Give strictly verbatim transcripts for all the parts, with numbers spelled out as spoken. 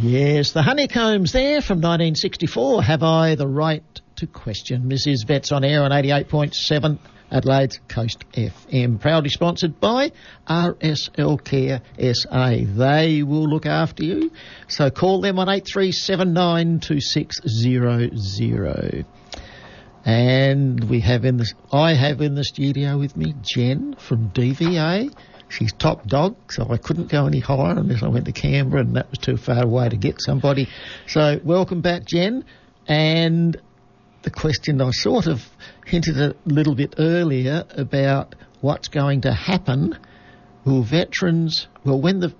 Yes, the Honeycombs there from nineteen sixty-four. Have I the right to question? This is Vets on Air on eighty-eight point seven Adelaide's Coast F M. Proudly sponsored by R S L Care S A. They will look after you. So call them on eight three seven nine two six zero zero. And we have in the, I have in the studio with me Jen from D V A. She's top dog, so I couldn't go any higher unless I went to Canberra, and that was too far away to get somebody. So welcome back, Jen. And the question I sort of hinted a little bit earlier about what's going to happen. Will veterans, well, when the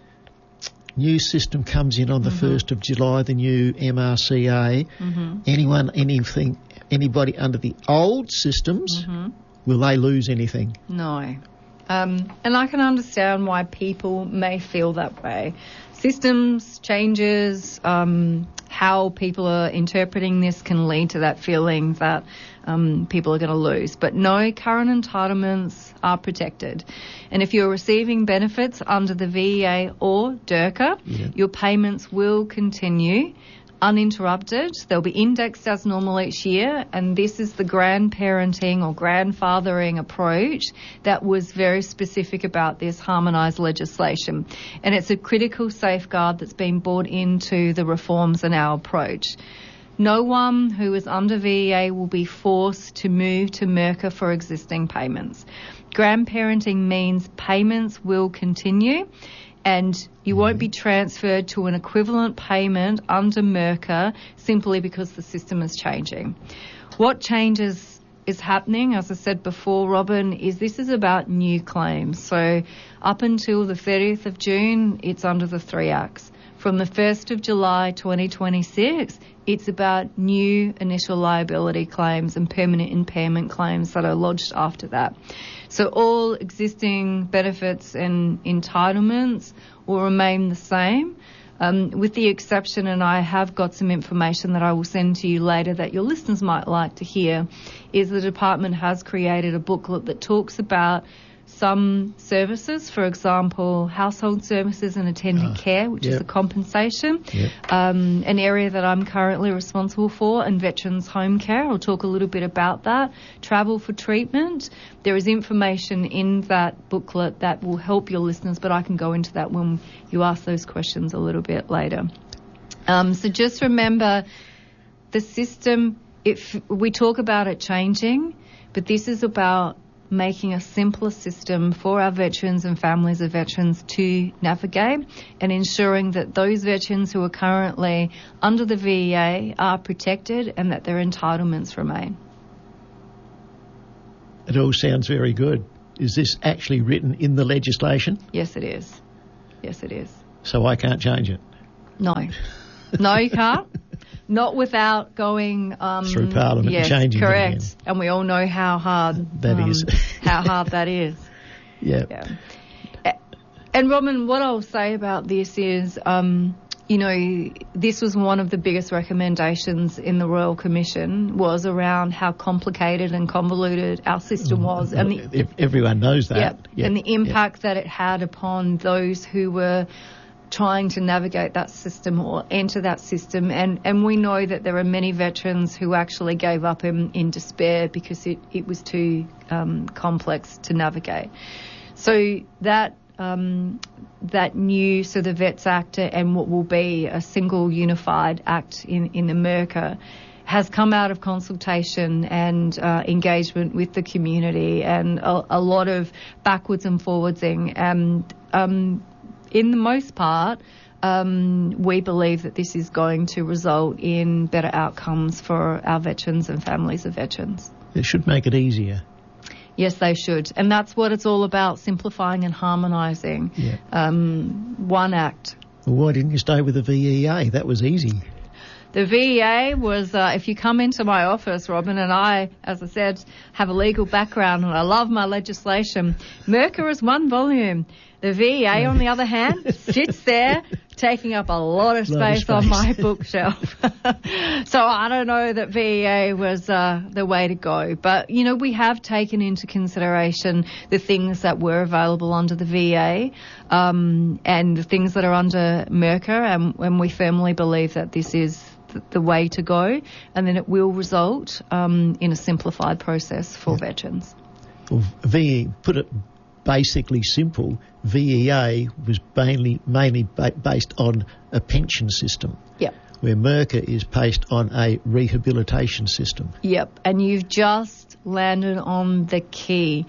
new system comes in on the mm-hmm. first of July, the new M R C A, mm-hmm. anyone, anything, anybody under the old systems, mm-hmm. will they lose anything? No. Um, and I can understand why people may feel that way. Systems changes, um, how people are interpreting this can lead to that feeling that um, people are going to lose. But no, current entitlements are protected. And if you're receiving benefits under the V E A or D R C A, yeah. your payments will continue uninterrupted. They'll be indexed as normal each year, and this is the grandparenting or grandfathering approach that was very specific about this harmonised legislation. And it's a critical safeguard that's been brought into the reforms in our approach. No one who is under V E A will be forced to move to M R C A for existing payments. Grandparenting means payments will continue, and you won't be transferred to an equivalent payment under M R C A simply because the system is changing. What changes is happening, as I said before, Robin, is this is about new claims. So up until the thirtieth of June, it's under the three acts. From the first of July twenty twenty-six, it's about new initial liability claims and permanent impairment claims that are lodged after that. So all existing benefits and entitlements will remain the same, um, with the exception, and I have got some information that I will send to you later that your listeners might like to hear, is the department has created a booklet that talks about some services, for example, household services and attendant uh, care, which yep. is a compensation, yep. um, an area that I'm currently responsible for, and veterans home care. I'll talk a little bit about that. Travel for treatment. There is information in that booklet that will help your listeners, but I can go into that when you ask those questions a little bit later. Um, so just remember the system, if we talk about it changing, but this is about making a simpler system for our veterans and families of veterans to navigate, and ensuring that those veterans who are currently under the V E A are protected and that their entitlements remain. It all sounds very good. Is this actually written in the legislation? Yes, it is. Yes, it is. So I can't change it? No. No, you can't. Not without going um, through Parliament yes, and changing correct. it again. And we all know how hard that um, is. how hard that is. Yeah. yeah. And Robin, what I'll say about this is, um, you know, this was one of the biggest recommendations in the Royal Commission, was around how complicated and convoluted our system was, and the, everyone knows that. Yeah, yep. and the impact yep. that it had upon those who were trying to navigate that system or enter that system. And, and we know that there are many veterans who actually gave up in, in despair because it, it was too um, complex to navigate. So that um, that new, so the Vets Act and what will be a single unified act in, in America has come out of consultation and uh, engagement with the community, and a, a lot of backwards and forwardsing. And um, in the most part, um, we believe that this is going to result in better outcomes for our veterans and families of veterans. It should make it easier. Yes, they should. And that's what it's all about, simplifying and harmonising. Yeah. Um, one act. Well, why didn't you stay with the V E A? That was easy. The V E A was, uh, if you come into my office, Robin, and I, as I said, have a legal background and I love my legislation. M R C A is one volume. The V E A, on the other hand, sits there, taking up a lot of space, lot of space. on my bookshelf. So I don't know that V E A was uh, the way to go. But, you know, we have taken into consideration the things that were available under the V A um, and the things that are under Mercer, and, and we firmly believe that this is the way to go, and then it will result um, in a simplified process for yeah. veterans. Well, V E, put it basically simple, V E A was mainly mainly ba- based on a pension system. Yep. Where Mercer is based on a rehabilitation system. Yep, and you've just landed on the key.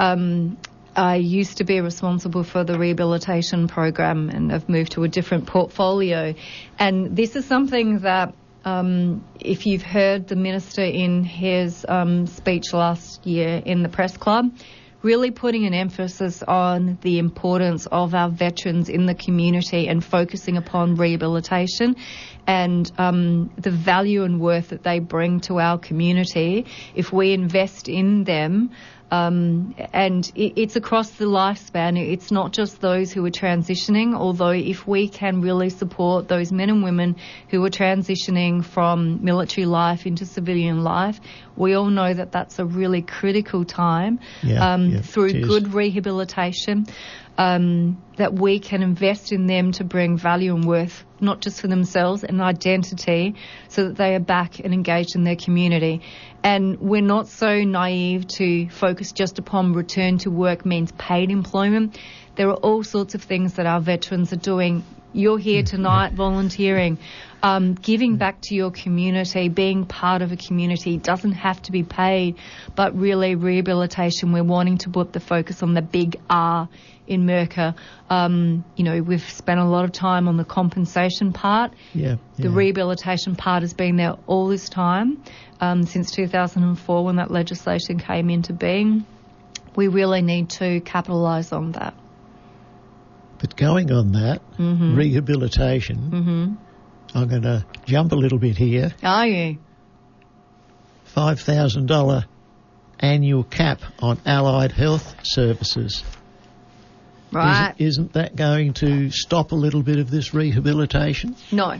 Um, I used to be responsible for the rehabilitation program, and I've moved to a different portfolio. And this is something that, um, if you've heard the Minister in his um, speech last year in the press club, really putting an emphasis on the importance of our veterans in the community and focusing upon rehabilitation and um, the value and worth that they bring to our community. If we invest in them, Um, and it, it's across the lifespan. It's not just those who are transitioning, although if we can really support those men and women who are transitioning from military life into civilian life, we all know that that's a really critical time yeah, um, yeah, through good rehabilitation, um, that we can invest in them to bring value and worth, not just for themselves, and identity, so that they are back and engaged in their community. And we're not so naive to focus just upon return to work means paid employment. There are all sorts of things that our veterans are doing. You're here tonight volunteering, um, giving back to your community, being part of a community doesn't have to be paid, but really rehabilitation, we're wanting to put the focus on the big R in Mercer. Um, you know, we've spent a lot of time on the compensation part. Yeah, yeah. The rehabilitation part has been there all this time, um, since two thousand four when that legislation came into being. We really need to capitalise on that. But going on that, mm-hmm. rehabilitation, mm-hmm. I'm going to jump a little bit here. Are you? five thousand dollars annual cap on allied health services. Right. Isn't, isn't that going to stop a little bit of this rehabilitation? No.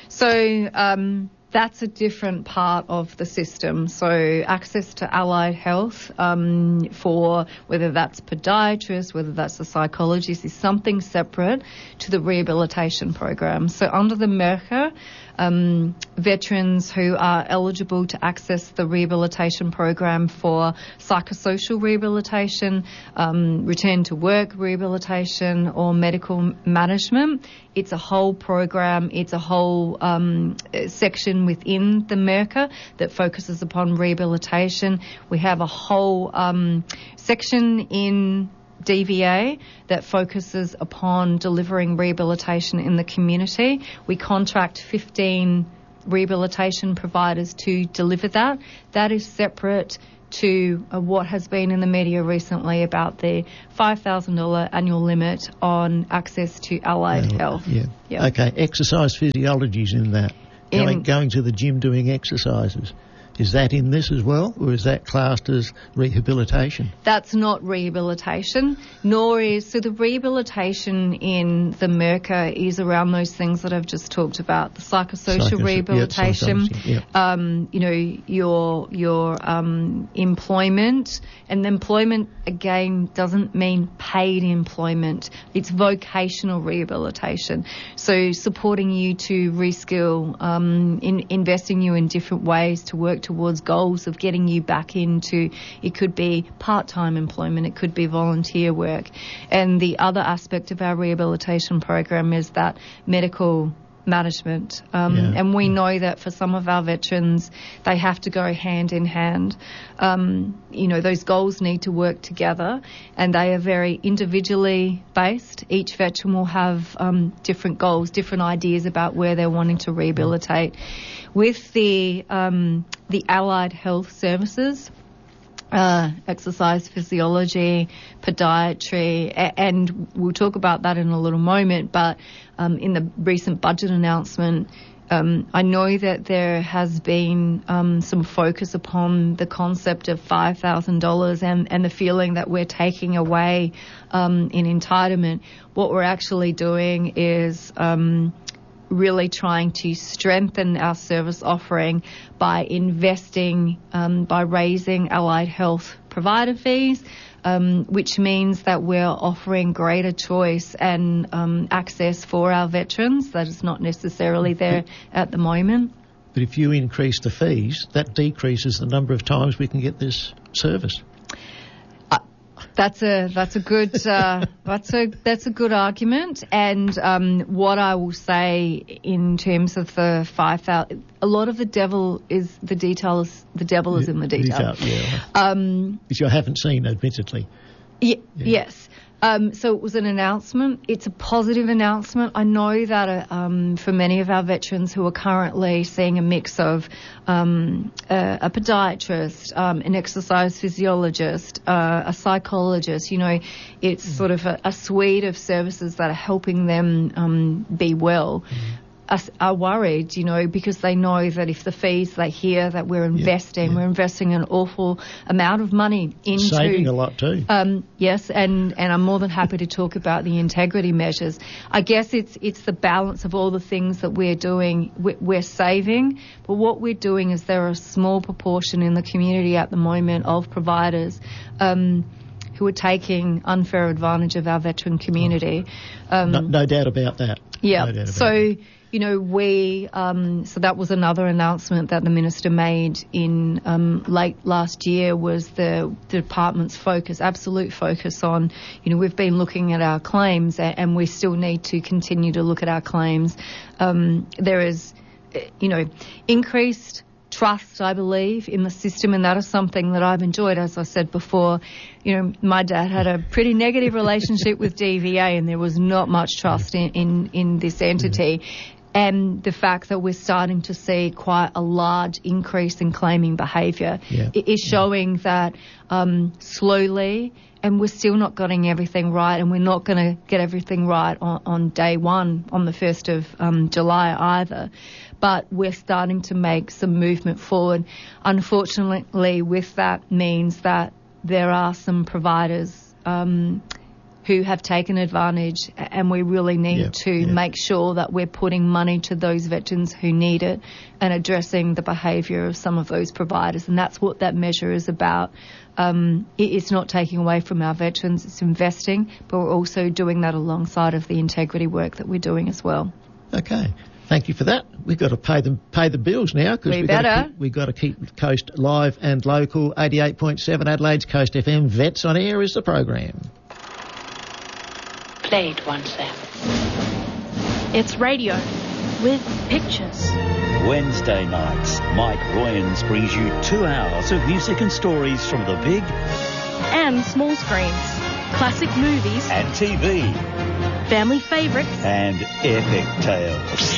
So um, that's a different part of the system. So access to allied health um, for whether that's podiatrists, whether that's a psychologist, is something separate to the rehabilitation program. So under the Mercer, Um, veterans who are eligible to access the rehabilitation program for psychosocial rehabilitation, um, return to work rehabilitation, or medical management. It's a whole program. It's a whole um, section within the Mercer that focuses upon rehabilitation. We have a whole um, section in D V A that focuses upon delivering rehabilitation in the community. We contract fifteen rehabilitation providers to deliver that. That is separate to uh, what has been in the media recently about the five thousand dollars annual limit on access to allied Uh, health. Yeah. Yeah. Okay, exercise physiology's in that. In- Going, going to the gym doing exercises. Is that in this as well, or is that classed as rehabilitation? That's not rehabilitation, nor is... So the rehabilitation in the Mercer is around those things that I've just talked about, the psychosocial Psycho- rehabilitation, yeah, psychology, yeah. um, you know, your your um, employment. And employment, again, doesn't mean paid employment. It's vocational rehabilitation. So supporting you to reskill, um, in, investing you in different ways to work towards goals of getting you back into, it could be part-time employment, it could be volunteer work. And the other aspect of our rehabilitation program is that medical management. Um, Yeah. and we know that for some of our veterans, they have to go hand in hand. Um, you know, those goals need to work together, and they are very individually based. Each veteran will have um, different goals, different ideas about where they're wanting to rehabilitate. With the um, the allied health services, Uh, exercise physiology, podiatry, a- and we'll talk about that in a little moment, but um, in the recent budget announcement, Um, I know that there has been um, some focus upon the concept of five thousand dollars and, and the feeling that we're taking away um, in entitlement. What we're actually doing is um, really trying to strengthen our service offering by investing, um, by raising allied health provider fees, Um, which means that we're offering greater choice and um, access for our veterans that is not necessarily there at the moment. But if you increase the fees, that decreases the number of times we can get this service. Uh, that's a that's a good uh, that's a that's a good argument. And um, what I will say in terms of the five thousand, a lot of the devil is the details. The devil is in the detail. detail yeah. Um, Which I haven't seen, admittedly. Y- Yeah. Yes. Um, so it was an announcement. It's a positive announcement. I know that uh, um, for many of our veterans who are currently seeing a mix of um, a, a podiatrist, um, an exercise physiologist, uh, a psychologist, you know, it's mm. sort of a, a suite of services that are helping them um, be well. Mm. Are worried, you know, because they know that if the fees they hear that we're investing, yeah, yeah. we're investing an awful amount of money into... Saving a lot too. Um, yes, and, and I'm more than happy to talk about the integrity measures. I guess it's it's the balance of all the things that we're doing. We're, we're saving, but what we're doing is there are a small proportion in the community at the moment of providers um, who are taking unfair advantage of our veteran community. Um, no, no doubt about that. Yeah, no doubt about so... that. You know, we, um, so that was another announcement that the Minister made in um, late last year was the, the department's focus, absolute focus on, you know, we've been looking at our claims and, and we still need to continue to look at our claims. Um, there is, you know, increased trust, I believe, in the system, and that is something that I've enjoyed. As I said before, you know, my dad had a pretty negative relationship with D V A and there was not much trust in, in, in this entity. Mm-hmm. And the fact that we're starting to see quite a large increase in claiming behaviour yeah. is showing yeah. that um, slowly, and we're still not getting everything right, and we're not going to get everything right on, on day one, on the first of um, July either. But we're starting to make some movement forward. Unfortunately, with that means that there are some providers um, who have taken advantage, and we really need yeah, to yeah. make sure that we're putting money to those veterans who need it and addressing the behaviour of some of those providers. And that's what that measure is about. Um, it, it's not taking away from our veterans, it's investing, but we're also doing that alongside of the integrity work that we're doing as well. Okay. Thank you for that. We've got to pay them, pay the bills now because we we've better. got to keep, we've got to keep Coast live and local. eighty-eight point seven Adelaide's Coast F M. Vets on Air is the program. Played once then. It's radio with pictures. Wednesday nights, Mike Royans brings you two hours of music and stories from the big and small screens, classic movies and T V, family favourites and epic tales.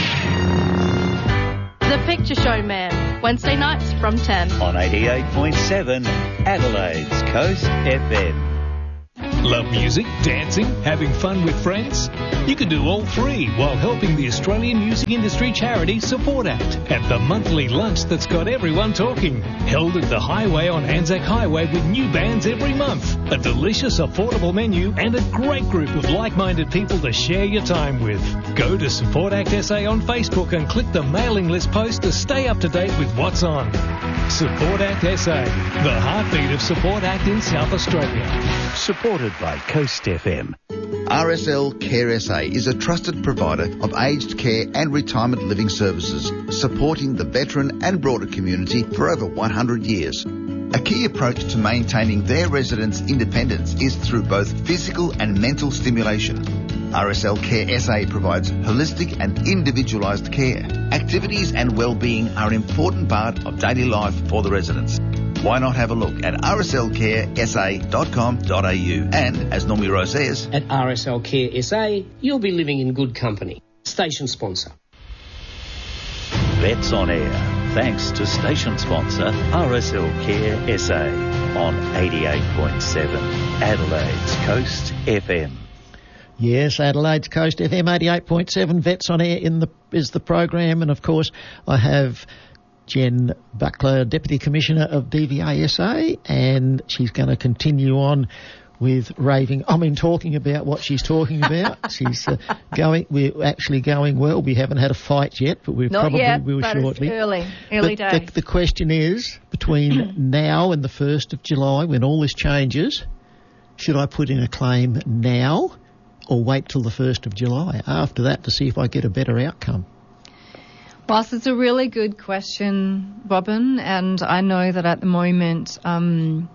The Picture Show Man, Wednesday nights from ten on eighty-eight point seven Adelaide's Coast F M. Love music, dancing, having fun with friends? You can do all three while helping the Australian music industry charity Support Act at the monthly lunch that's got everyone talking. Held at the Highway on Anzac Highway with new bands every month. A delicious, affordable menu and a great group of like-minded people to share your time with. Go to Support Act S A on Facebook and click the mailing list post to stay up to date with what's on. Support Act S A, the heartbeat of Support Act in South Australia. Supported by Coast F M. R S L Care S A is a trusted provider of aged care and retirement living services, supporting the veteran and broader community for over one hundred years. A key approach to maintaining their residents' independence is through both physical and mental stimulation. R S L Care S A provides holistic and individualised care. Activities and well-being are an important part of daily life for the residents. Why not have a look at r s l care s a dot com dot a u? And, as Normie Rowe says, at R S L Care S A, you'll be living in good company. Station sponsor. Vets on Air, thanks to station sponsor R S L Care S A on eighty-eight point seven Adelaide's Coast F M. Yes, Adelaide's Coast F M eighty-eight point seven. Vets on Air in the is the program, and of course I have Jen Buckler, Deputy Commissioner of D V A S A, and she's going to continue on with raving, I mean talking about what she's talking about. she's uh, going, we're actually going well. We haven't had a fight yet, but we Not probably yet, will but shortly. It's early, early but days. The, the question is, between now and the first of July, when all this changes, should I put in a claim now or wait till the first of July after that to see if I get a better outcome? Whilst it's a really good question, Robin, and I know that at the moment um,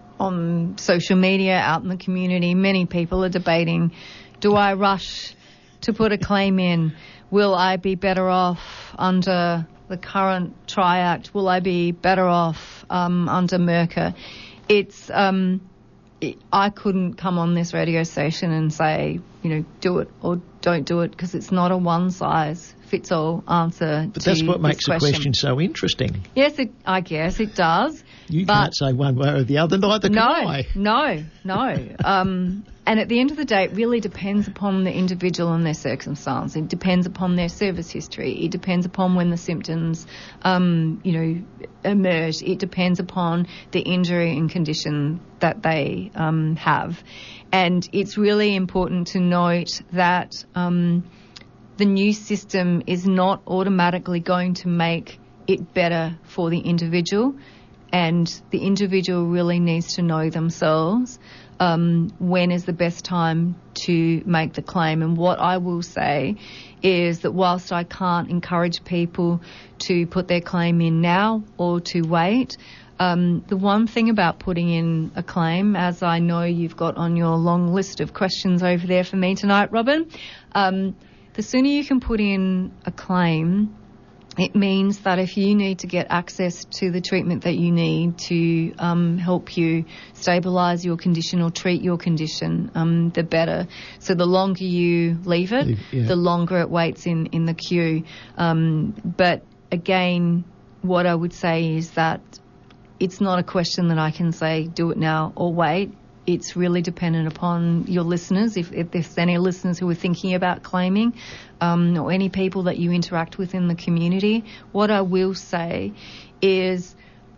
on social media, out in the community, many people are debating, do I rush to put a claim in? Will I be better off under the current Tri-Act? Will I be better off um, under MERCA? It's... Um, I couldn't come on this radio station and say, you know, do it or don't do it, because it's not a one-size-fits-all answer. But to that's what makes this the question so interesting. Yes, it, I guess it does. You but can't say one way or the other, neither can no, I. No, no, um, and at the end of the day, it really depends upon the individual and their circumstance. It depends upon their service history. It depends upon when the symptoms, um, you know, emerge. It depends upon the injury and condition that they um, have. And it's really important to note that um, the new system is not automatically going to make it better for the individual. And the individual really needs to know themselves um, when is the best time to make the claim. And what I will say is that whilst I can't encourage people to put their claim in now or to wait, um, the one thing about putting in a claim, as I know you've got on your long list of questions over there for me tonight, Robin, um, the sooner you can put in a claim, it means that if you need to get access to the treatment that you need to um, help you stabilise your condition or treat your condition, um, the better. So the longer you leave it, yeah. the longer it waits in, in the queue. Um, but again, what I would say is that it's not a question that I can say do it now or wait. It's really dependent upon your listeners. If, if there's any listeners who are thinking about claiming, um, or any people that you interact with in the community, what I will say is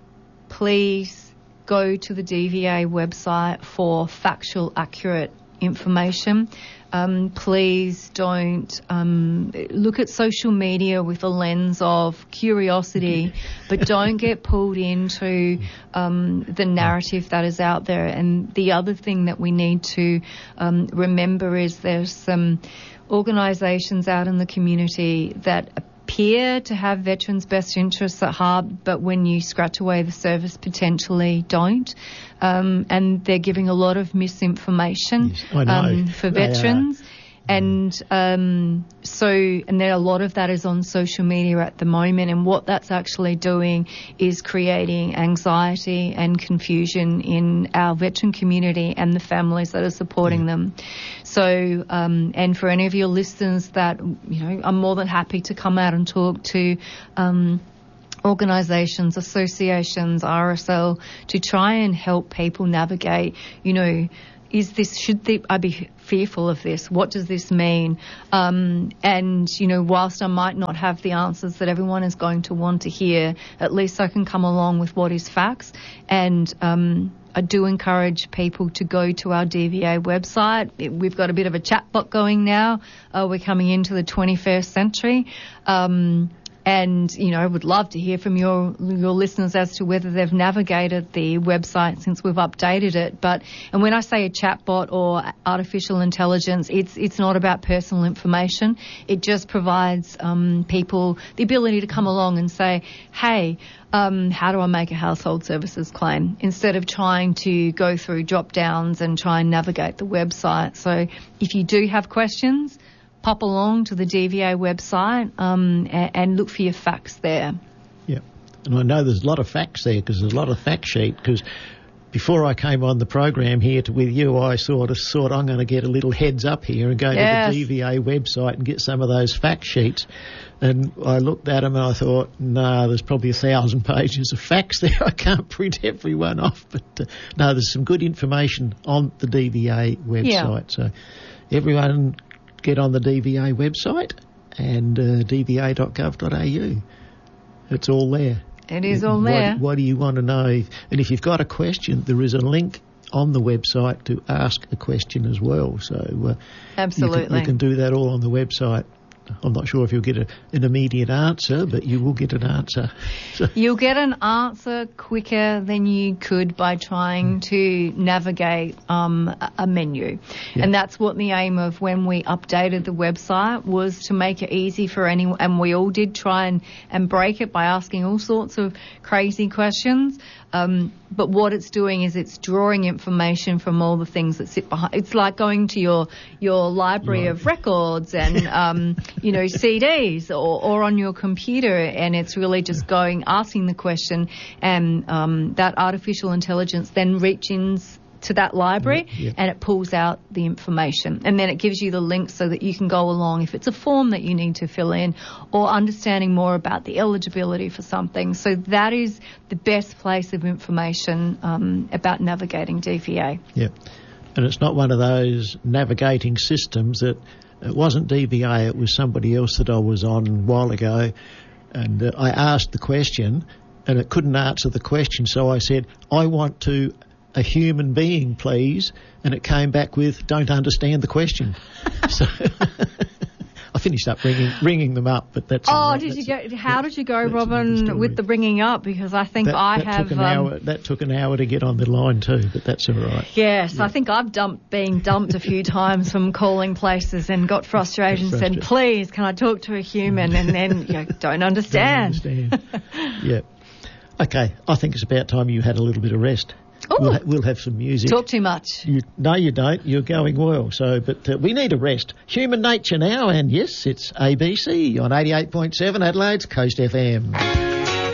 please go to the D V A website for factual, accurate information. Um, please don't um, look at social media with a lens of curiosity, but don't get pulled into um, the narrative that is out there. And the other thing that we need to um, remember is there's some organisations out in the community that appear to have veterans' best interests at heart, but when you scratch away the surface, potentially don't. Um, and they're giving a lot of misinformation yes, I know. um, for They veterans. are. And um, so, and then a lot of that is on social media at the moment, and what that's actually doing is creating anxiety and confusion in our veteran community and the families that are supporting yeah. them. So, um, and for any of your listeners that, you know, I'm more than happy to come out and talk to um, organisations, associations, R S L, to try and help people navigate, you know, is this, should they, I be fearful of this? What does this mean? Um, and, you know, whilst I might not have the answers that everyone is going to want to hear, at least I can come along with what is facts. And um, I do encourage people to go to our D V A website. It, we've got a bit of a chatbot going now. Uh, we're coming into the twenty-first century. Um, And, you know, I would love to hear from your your listeners as to whether they've navigated the website since we've updated it. But, and when I say a chatbot or artificial intelligence, it's it's not about personal information. It just provides um, people the ability to come along and say, hey, um, how do I make a household services claim? Instead of trying to go through drop downs and try and navigate the website. So if you do have questions, pop along to the D V A website um, and, and look for your facts there. Yeah, and I know there's a lot of facts there because there's a lot of fact sheet. Because before I came on the program here to, with you, I sort of thought I'm going to get a little heads up here and go yes. to the D V A website and get some of those fact sheets. And I looked at them and I thought, no, nah, there's probably a thousand pages of facts there. I can't print everyone off. But uh, no, there's some good information on the D V A website. Yeah. So. everyone get on the D V A website and uh, d v a dot gov dot a u. It's all there. It is all what, there. What do you want to know? And if you've got a question, there is a link on the website to ask a question as well. So uh, Absolutely. You can, you can do that all on the website. I'm not sure if you'll get a, an immediate answer, but you will get an answer. So. You'll get an answer quicker than you could by trying to navigate um, a, a menu. Yeah. And that's what the aim of when we updated the website was, to make it easy for anyone. And we all did try and, and break it by asking all sorts of crazy questions. Um, but what it's doing is it's drawing information from all the things that sit behind. It's like going to your your library right. of records and um, you know C Ds or, or on your computer, and it's really just going asking the question, and um, that artificial intelligence then reaches to that library yeah, yeah. and it pulls out the information, and then it gives you the links so that you can go along if it's a form that you need to fill in or understanding more about the eligibility for something. So that is the best place of information um, about navigating D V A. Yeah, and it's not one of those navigating systems that it wasn't D V A, it was somebody else that I was on a while ago, and uh, I asked the question and it couldn't answer the question, so I said, I want to a human being, please, and it came back with, don't understand the question. So I finished up ringing ringing them up, but that's... Oh, all right. did that's you go? How did you go, Robin, with the bring ringing up? Because I think that, I that have... Took an um, hour, that took an hour to get on the line too, but that's all right. Yes, yeah. I think I've dumped, been dumped a few times from calling places and got frustrated and said, please, can I talk to a human? And then, you know, don't understand. Don't understand. Yeah. Okay, I think it's about time you had a little bit of rest. We'll, ha- we'll have some music. Talk too much. You, no, you don't. You're going well. So, but uh, we need a rest. Human Nature now, and yes, it's A B C on eighty-eight point seven Adelaide's Coast F M.